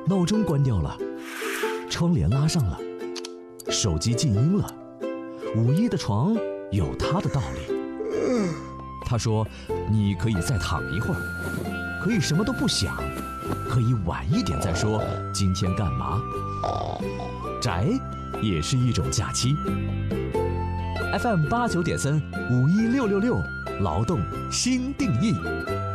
闹钟关掉了，窗帘拉上了，手机静音了。午夜的床有它的道理。他说，你可以再躺一会儿，可以什么都不想，可以晚一点再说今天干嘛。宅也是一种假期。FM 89.3，516666，劳动新定义。